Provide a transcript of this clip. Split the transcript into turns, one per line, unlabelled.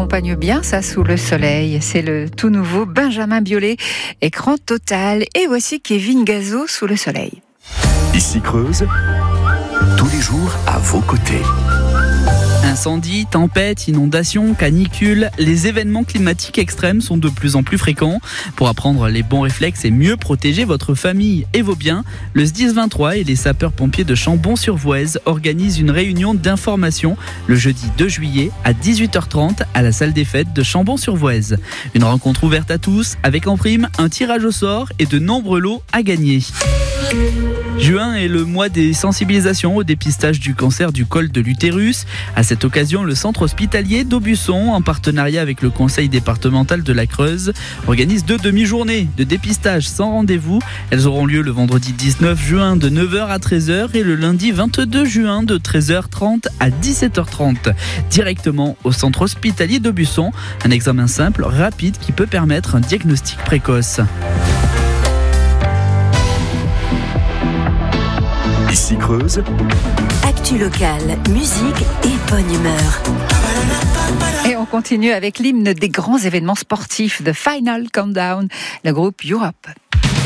accompagne bien ça sous le soleil. C'est le tout nouveau Benjamin Biolay, écran total. Et voici Kevin Gazo sous le soleil.
Ici Creuse, tous les jours à vos côtés.
Incendies, tempêtes, inondations, canicules, les événements climatiques extrêmes sont de plus en plus fréquents. Pour apprendre les bons réflexes et mieux protéger votre famille et vos biens, le SDIS 23 et les sapeurs-pompiers de Chambon-sur-Voueize organisent une réunion d'information le jeudi 2 juillet à 18h30 à la salle des fêtes de Chambon-sur-Voueize. Une rencontre ouverte à tous avec en prime un tirage au sort et de nombreux lots à gagner. Juin est le mois des sensibilisations au dépistage du cancer du col de l'utérus. À cette occasion, le centre hospitalier d'Aubusson, en partenariat avec le conseil départemental de la Creuse, organise 2 demi-journées de dépistage sans rendez-vous. Elles auront lieu le vendredi 19 juin de 9h à 13h et le lundi 22 juin de 13h30 à 17h30. Directement au centre hospitalier d'Aubusson, un examen simple, rapide qui peut permettre un diagnostic précoce.
Ici Creuse,
actu locale, musique et bonne humeur.
Et on continue avec l'hymne des grands événements sportifs, The Final Countdown, le groupe Europe.